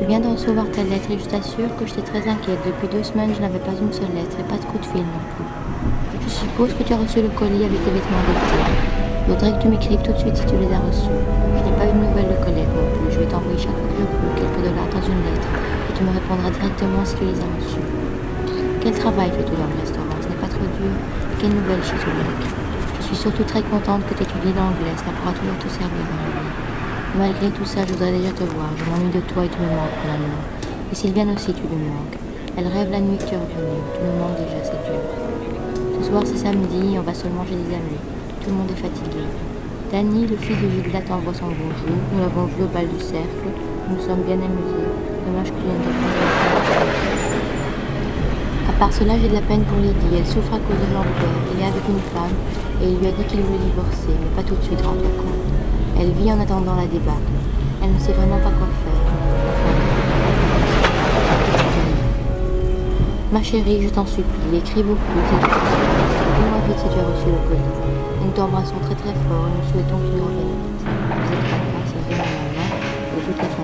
viens de recevoir ta lettre et je t'assure que j'étais très inquiète. Depuis 2 semaines, je n'avais pas une seule lettre et pas de coup de fil non plus. Je suppose que tu as reçu le colis avec tes vêtements d'été. Je voudrais que tu m'écrives tout de suite si tu les as reçus. Je n'ai pas eu de nouvelles de collègue non plus. Je vais t'envoyer chaque fois que je peux quelques dollars dans une lettre et tu me répondras directement si tu les as reçus. Quel travail fais-tu dans le restaurant? Ce n'est pas trop dur? Et quelles nouvelles chez ton mec? Je suis surtout très contente que tu étudies l'anglais, cela pourra toujours te servir dans la vie. Malgré tout ça, je voudrais déjà te voir. Je m'ennuie de toi et tu me manques pour l'amour. Et Sylviane aussi, tu lui manques. Elle rêve la nuit que tu es revenu. Tu me manques déjà, c'est dur. Ce soir, c'est samedi, on va seulement chez des amis. Tout le monde est fatigué. Danny, le fils de Gilda, t'envoie son bonjour. Nous l'avons vu au bal du cercle. Nous nous sommes bien amusés. Dommage que tu ne répondes pas. À part cela, j'ai de la peine pour Lydie. Elle souffre à cause de Jean-Pierre. Il est avec une femme et il lui a dit qu'il voulait divorcer, mais pas tout de suite, rends-toi compte. Elle vit en attendant la débâcle. Elle ne sait vraiment pas quoi faire. Ma chérie, je t'en supplie, écris beaucoup. Dis-moi vite si tu as reçu le colis. Nous t'embrassons très très fort et nous souhaitons que tu reviennes vite. Vous êtes très grâce à Dieu, maman, et toute la